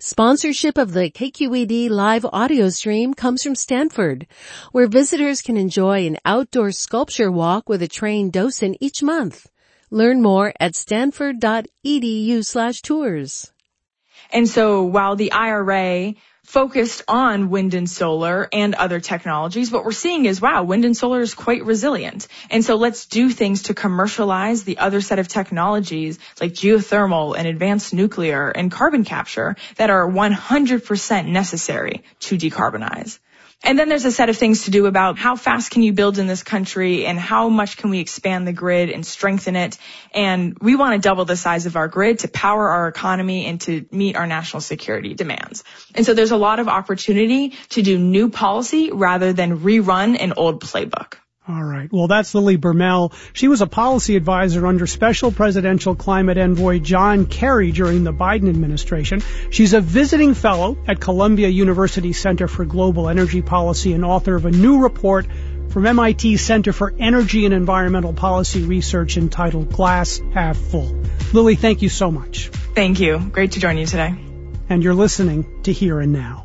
Sponsorship of the KQED live audio stream comes from Stanford, where visitors can enjoy an outdoor sculpture walk with a trained docent each month. Learn more at stanford.edu/tours. And so while the IRA focused on wind and solar and other technologies, what we're seeing is, wow, wind and solar is quite resilient. And so let's do things to commercialize the other set of technologies like geothermal and advanced nuclear and carbon capture that are 100% necessary to decarbonize. And then there's a set of things to do about how fast can you build in this country and how much can we expand the grid and strengthen it. And we want to double the size of our grid to power our economy and to meet our national security demands. And so there's a lot of opportunity to do new policy rather than rerun an old playbook. All right. Well, that's Lily Bermel. She was a policy advisor under Special Presidential Climate Envoy John Kerry during the Biden administration. She's a visiting fellow at Columbia University Center for Global Energy Policy and author of a new report from MIT Center for Energy and Environmental Policy Research entitled Glass Half Full. Lily, thank you so much. Thank you. Great to join you today. And you're listening to Here and Now.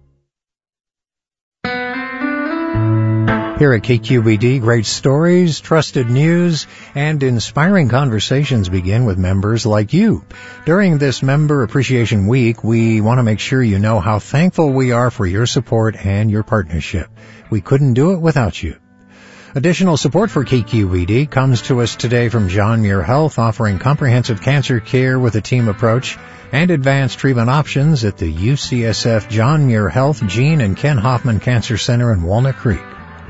Here at KQED, great stories, trusted news, and inspiring conversations begin with members like you. During this Member Appreciation Week, we want to make sure you know how thankful we are for your support and your partnership. We couldn't do it without you. Additional support for KQED comes to us today from John Muir Health, offering comprehensive cancer care with a team approach and advanced treatment options at the UCSF John Muir Health Gene and Ken Hoffman Cancer Center in Walnut Creek.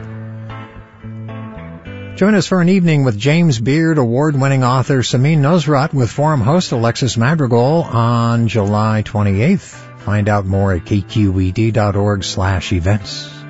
Join us for an evening with James Beard award-winning author Samin Nosrat with forum host Alexis Madrigal on July 28th. Find out more at kqed.org/events.